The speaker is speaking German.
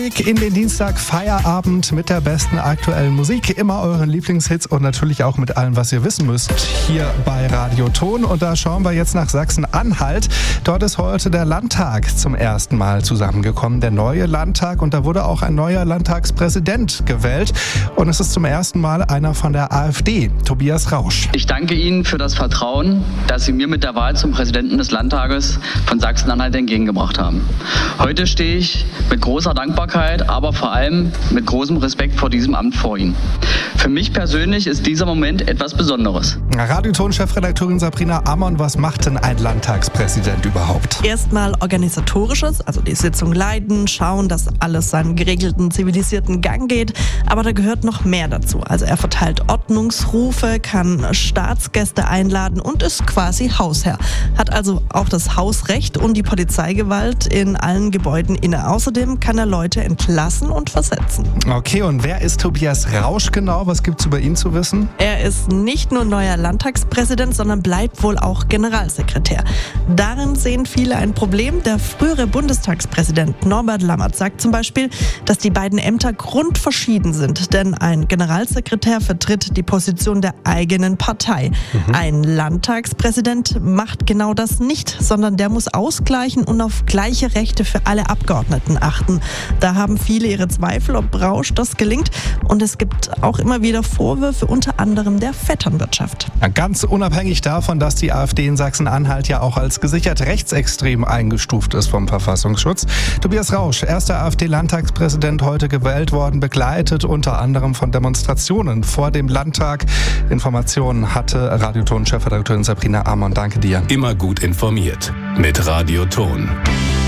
In den Dienstag Feierabend mit der besten aktuellen Musik, immer euren Lieblingshits und natürlich auch mit allem, was ihr wissen müsst, hier bei Radio Ton. Und da schauen wir jetzt nach Sachsen-Anhalt. Dort ist heute der Landtag zum ersten Mal zusammengekommen, der neue Landtag. Und da wurde auch ein neuer Landtagspräsident gewählt. Und es ist zum ersten Mal einer von der AfD, Tobias Rausch. Ich danke Ihnen für das Vertrauen, das Sie mir mit der Wahl zum Präsidenten des Landtages von Sachsen-Anhalt entgegengebracht haben. Heute stehe ich mit großer Dankbarkeit, aber vor allem mit großem Respekt vor diesem Amt vor Ihnen. Für mich persönlich ist dieser Moment etwas Besonderes. Radio-Ton-Chefredakteurin Sabrina Amon, was macht denn ein Landtagspräsident überhaupt? Erstmal Organisatorisches, also die Sitzung leiten, schauen, dass alles seinen geregelten, zivilisierten Gang geht. Aber da gehört noch mehr dazu. Also er verteilt Ordnungsrufe, kann Staatsgäste einladen und ist quasi Hausherr. Hat also auch das Hausrecht und die Polizeigewalt in allen Gebäuden inne. Außerdem kann er Leute entlassen und versetzen. Okay, und wer ist Tobias Rausch genau? Was gibt's über ihn zu wissen? Er ist nicht nur neuer Landtagspräsident, sondern bleibt wohl auch Generalsekretär. Darin sehen viele ein Problem. Der frühere Bundestagspräsident Norbert Lammert sagt zum Beispiel, dass die beiden Ämter grundverschieden sind. Denn ein Generalsekretär vertritt die Position der eigenen Partei. Ein Landtagspräsident macht genau das nicht, sondern der muss ausgleichen und auf gleiche Rechte für alle Abgeordneten achten. Da haben viele ihre Zweifel, ob Rausch das gelingt. Und es gibt auch immer wieder Vorwürfe, unter anderem der Vetternwirtschaft. Ja, ganz unabhängig davon, dass die AfD in Sachsen-Anhalt ja auch als gesichert rechtsextrem eingestuft ist vom Verfassungsschutz. Tobias Rausch, erster AfD-Landtagspräsident, heute gewählt worden, begleitet unter anderem von Demonstrationen vor dem Landtag. Informationen hatte Radio-Ton-Chefredakteurin Sabrina Amon. Danke dir. Immer gut informiert mit Radio Ton.